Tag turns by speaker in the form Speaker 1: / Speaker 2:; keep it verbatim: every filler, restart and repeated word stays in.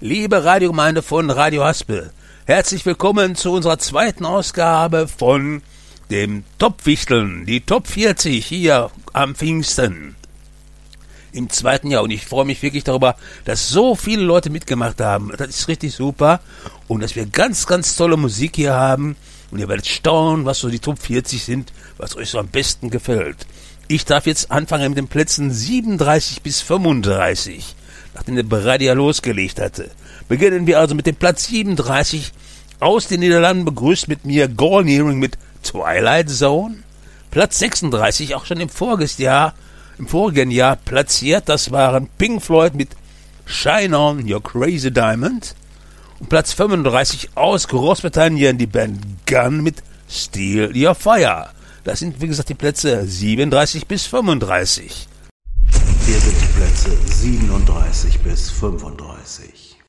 Speaker 1: Liebe Radiogemeinde von Radio Haspel, herzlich willkommen zu unserer zweiten Ausgabe von dem Top-Wichteln, die Top vierzig hier am Pfingsten im zweiten Jahr. Und ich freue mich wirklich darüber, dass so viele Leute mitgemacht haben. Das ist richtig super und dass wir ganz, ganz tolle Musik hier haben. Und ihr werdet staunen, was so die Top vierzig sind, was euch so am besten gefällt. Ich darf jetzt anfangen mit den Plätzen siebenunddreißig bis fünfunddreißig, nachdem der Beradi ja losgelegt hatte. Beginnen wir also mit dem Platz siebenunddreißig. Aus den Niederlanden begrüßt mit mir Gorneering mit Twilight Zone. Platz sechsunddreißig, auch schon im vorigen Jahr, im vorigen Jahr platziert, das waren Pink Floyd mit Shine On Your Crazy Diamond. Und Platz fünfunddreißig aus Großbritannien die Band Gun mit Steal Your Fire. Das sind, wie gesagt, die Plätze siebenunddreißig bis fünfunddreißig.
Speaker 2: Hier sind die Plätze siebenunddreißig bis fünfunddreißig.